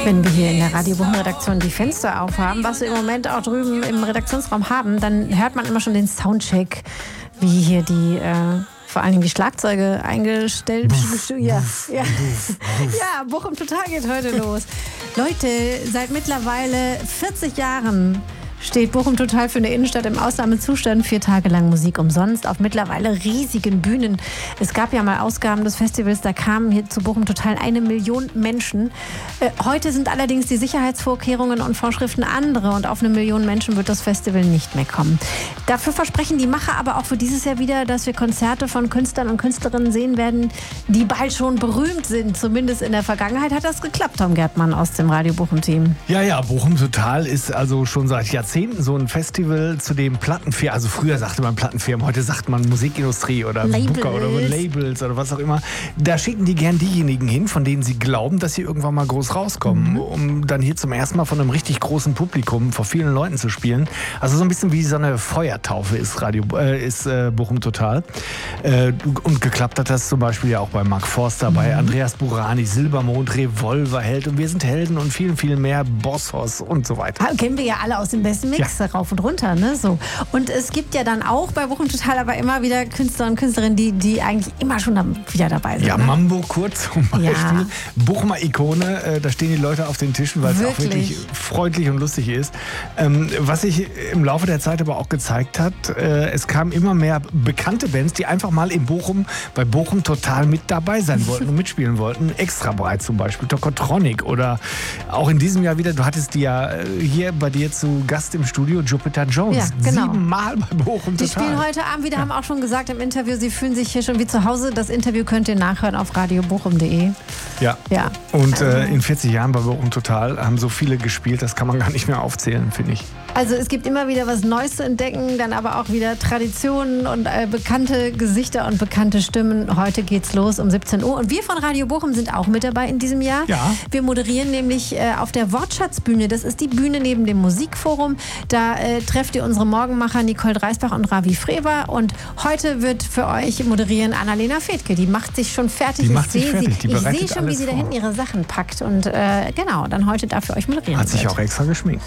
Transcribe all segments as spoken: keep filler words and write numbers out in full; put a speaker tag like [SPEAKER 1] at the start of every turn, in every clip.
[SPEAKER 1] Wenn wir hier in der Radio Bochum-Redaktion die Fenster aufhaben, was wir im Moment auch drüben im Redaktionsraum haben, dann hört man immer schon den Soundcheck, wie hier die, äh, vor allem die Schlagzeuge eingestellt.
[SPEAKER 2] Buff,
[SPEAKER 1] ja,
[SPEAKER 2] buff,
[SPEAKER 1] ja.
[SPEAKER 2] buff, buff.
[SPEAKER 1] ja, Bochum Total geht heute los. Leute, seit mittlerweile vierzig Jahren steht Bochum Total für eine Innenstadt im Ausnahmezustand. Vier Tage lang Musik umsonst auf mittlerweile riesigen Bühnen. Es gab ja mal Ausgaben des Festivals, da kamen hier zu Bochum Total eine Million Menschen. Äh, heute sind allerdings die Sicherheitsvorkehrungen und Vorschriften andere und auf eine Million Menschen wird das Festival nicht mehr kommen. Dafür versprechen die Macher aber auch für dieses Jahr wieder, dass wir Konzerte von Künstlern und Künstlerinnen sehen werden, die bald schon berühmt sind. Zumindest in der Vergangenheit hat das geklappt, Tom Gärtmann aus dem Radio Bochum-Team.
[SPEAKER 2] Ja, ja, Bochum Total ist also schon seit Jahrzehnten so ein Festival, zu dem Plattenfirmen, also früher sagte man Plattenfirmen, heute sagt man Musikindustrie oder
[SPEAKER 1] Labels.
[SPEAKER 2] Booker oder Labels oder was auch immer. Da schicken die gern diejenigen hin, von denen sie glauben, dass sie irgendwann mal groß rauskommen, mhm. um dann hier zum ersten Mal von einem richtig großen Publikum vor vielen Leuten zu spielen. Also so ein bisschen wie so eine Feuertaufe ist Radio, äh, ist äh, Bochum Total. Äh, und geklappt hat das zum Beispiel ja auch bei Mark Forster, mhm. bei Andreas Burani, Silbermond, Revolverheld und Wir sind Helden und vielen, vielen mehr, Bosshaus und so weiter.
[SPEAKER 1] Ah, kennen wir ja alle aus dem besten Mix, ja. rauf und runter, ne? So. Und es gibt ja dann auch bei Bochum Total aber immer wieder Künstler und Künstlerinnen, die, die eigentlich immer schon da, wieder dabei sind.
[SPEAKER 2] Ja,
[SPEAKER 1] ne?
[SPEAKER 2] Mambo Kurt zum Beispiel.
[SPEAKER 1] Ja.
[SPEAKER 2] Bochumer Ikone, äh, da stehen die Leute auf den Tischen, weil es auch wirklich freundlich und lustig ist. Ähm, was sich im Laufe der Zeit aber auch gezeigt hat, äh, es kamen immer mehr bekannte Bands, die einfach mal in Bochum, bei Bochum Total mit dabei sein wollten und mitspielen wollten. Extra breit zum Beispiel, Tokotronic oder auch in diesem Jahr wieder, du hattest die ja hier bei dir zu Gast im Studio, Jupiter Jones.
[SPEAKER 1] Ja, genau.
[SPEAKER 2] Siebenmal bei Bochum
[SPEAKER 1] Die
[SPEAKER 2] Total.
[SPEAKER 1] spielen heute Abend wieder,
[SPEAKER 2] Ja.
[SPEAKER 1] haben auch schon gesagt im Interview, sie fühlen sich hier schon wie zu Hause. Das Interview könnt ihr nachhören auf radio bochum punkt de.
[SPEAKER 2] Ja.
[SPEAKER 1] ja.
[SPEAKER 2] Und äh, in vierzig Jahren bei Bochum Total haben so viele gespielt, das kann man gar nicht mehr aufzählen, finde ich.
[SPEAKER 1] Also es gibt immer wieder was Neues zu entdecken, dann aber auch wieder Traditionen und äh, bekannte Gesichter und bekannte Stimmen. Heute geht's los um siebzehn Uhr. Und wir von Radio Bochum sind auch mit dabei in diesem Jahr.
[SPEAKER 2] Ja.
[SPEAKER 1] Wir moderieren nämlich äh, auf der Wortschatzbühne. Das ist die Bühne neben dem Musikforum. Da äh, trefft ihr unsere Morgenmacher Nicole Dreisbach und Ravi Frewer. Und heute wird für euch moderieren Annalena Fedke. Die macht sich schon fertig.
[SPEAKER 2] Die macht
[SPEAKER 1] ich
[SPEAKER 2] sich
[SPEAKER 1] sehe
[SPEAKER 2] fertig.
[SPEAKER 1] sie,
[SPEAKER 2] Die
[SPEAKER 1] ich
[SPEAKER 2] bereitet
[SPEAKER 1] sehe schon, wie
[SPEAKER 2] alles
[SPEAKER 1] sie da
[SPEAKER 2] vor.
[SPEAKER 1] hinten ihre Sachen packt. Und äh, genau, dann heute da für euch moderieren
[SPEAKER 2] Hat sich
[SPEAKER 1] wird.
[SPEAKER 2] auch extra geschminkt.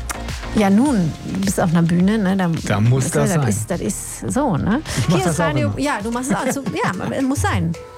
[SPEAKER 1] Ja, nun, du bist auf einer Bühne, ne? Da,
[SPEAKER 2] Da muss das
[SPEAKER 1] das
[SPEAKER 2] sein.
[SPEAKER 1] Ist, das ist so, ne?
[SPEAKER 2] Ich mach
[SPEAKER 1] Hier
[SPEAKER 2] das
[SPEAKER 1] ist
[SPEAKER 2] auch
[SPEAKER 1] Radio,
[SPEAKER 2] immer.
[SPEAKER 1] ja, du machst es auch. Zu, ja, muss sein.